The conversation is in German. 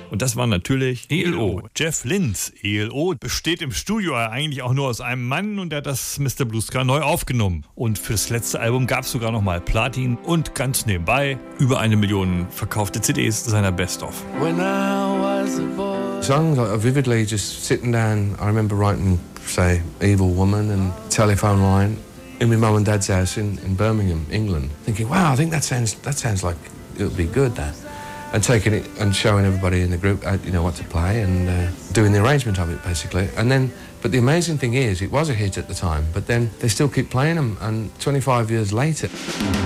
Und das war natürlich ELO. Jeff Lynne. ELO besteht im Studio eigentlich auch nur aus einem Mann und der hat das Mr. Blue Sky neu aufgenommen. Und für das letzte Album gab es sogar nochmal Platin und ganz nebenbei über 1 Million verkaufte CDs seiner Best-of. Songs I vividly just sitting down, I remember writing, say, Evil Woman and Telephone Line in my mum and dad's house in Birmingham, England, thinking, wow, I think that sounds like it would be good, that. And taking it and showing everybody in the group, what to play and doing the arrangement of it, basically. And then, but the amazing thing is, it was a hit at the time, but then they still keep playing them, and 25 years later...